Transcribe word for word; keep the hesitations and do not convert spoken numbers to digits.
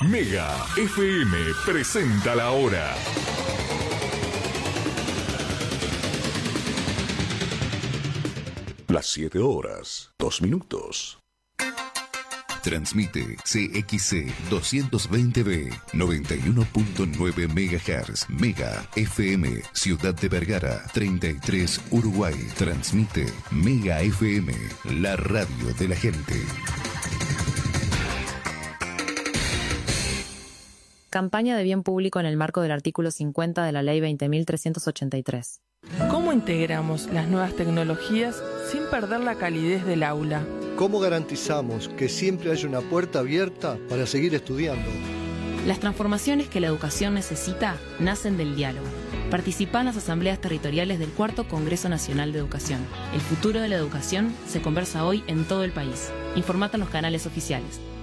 Mega F M presenta la hora. Las siete horas, dos minutos. Transmite C X C doscientos veinte B, noventa y uno punto nueve megahertz. Mega F M, Ciudad de Vergara, treinta y tres, Uruguay. Transmite Mega F M, la radio de la gente. Campaña de bien público en el marco del artículo cincuenta de la Ley veinte mil trescientos ochenta y tres. ¿Cómo integramos las nuevas tecnologías sin perder la calidez del aula? ¿Cómo garantizamos que siempre haya una puerta abierta para seguir estudiando? Las transformaciones que la educación necesita nacen del diálogo. Participa en las asambleas territoriales del Cuarto Congreso Nacional de Educación. El futuro de la educación se conversa hoy en todo el país. Informate en los canales oficiales.